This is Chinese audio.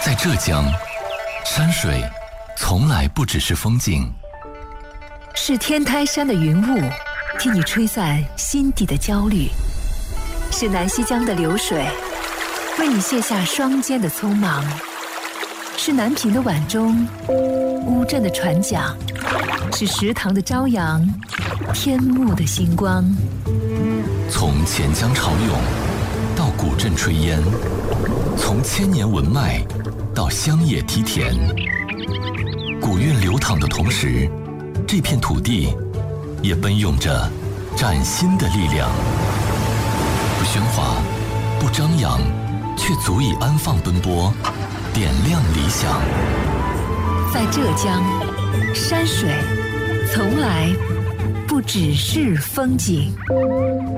在浙江，山水从来不只是风景， 是天台山的云雾，替你吹散心底的焦虑；是南溪江的流水，为你卸下双肩的匆忙；是南屏的晚钟，乌镇的船桨；是石塘的朝阳，天幕的星光。 从钱江潮涌到古镇炊烟，从千年文脉到乡野梯田，古韵流淌的同时，这片土地也奔涌着崭新的力量。不喧哗，不张扬，却足以安放奔波，点亮理想。 在浙江，山水从来不只是风景。